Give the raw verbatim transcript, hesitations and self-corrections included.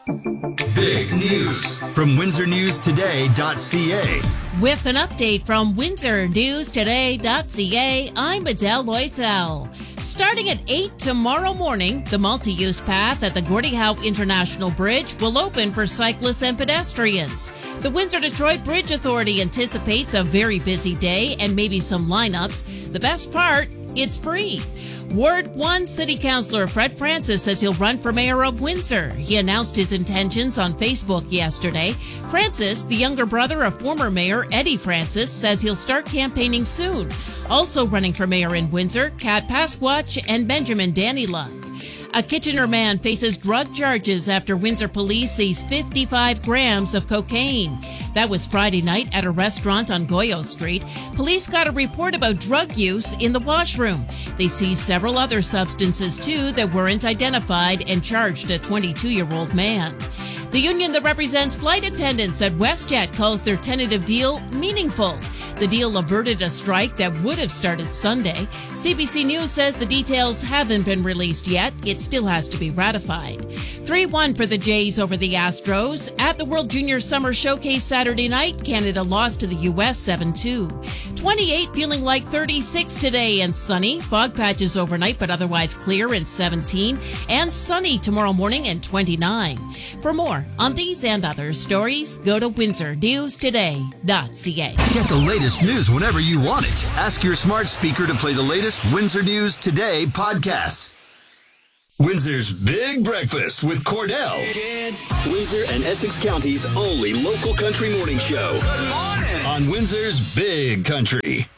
Big news from Windsor News Today dot C A. With an update from Windsor News Today dot C A, I'm Adele Loisel. Starting at eight tomorrow morning, the multi-use path at the Gordie Howe International Bridge will open for cyclists and pedestrians. The Windsor-Detroit Bridge Authority anticipates a very busy day and maybe some lineups. The best part, it's free. Ward one City Councilor Fred Francis says he'll run for mayor of Windsor. He announced his intentions on Facebook yesterday. Francis, the younger brother of former Mayor Eddie Francis, says he'll start campaigning soon. Also running for mayor in Windsor, Kat Pasquatch and Benjamin Daniluk. A Kitchener man faces drug charges after Windsor police seized fifty-five grams of cocaine. That was Friday night at a restaurant on Goyo Street. Police got a report about drug use in the washroom. They seized several other substances, too, that weren't identified and charged a twenty-two-year-old man. The union that represents flight attendants at WestJet calls their tentative deal meaningful. The deal averted a strike that would have started Sunday. C B C News says the details haven't been released yet. It still has to be ratified. three one for the Jays over the Astros. At the World Junior Summer Showcase Saturday night, Canada lost to the U S seven two. twenty-eight, feeling like thirty-six today and sunny. Fog patches overnight, but otherwise clear and seventeen. And sunny tomorrow morning and twenty-nine. For more on these and other stories, go to Windsor News Today dot C A. Get the latest news whenever you want it. Ask your smart speaker to play the latest Windsor News Today podcast. Windsor's Big Breakfast with Cordell. Windsor and Essex County's only local country morning show. Good morning. On Windsor's Big Country.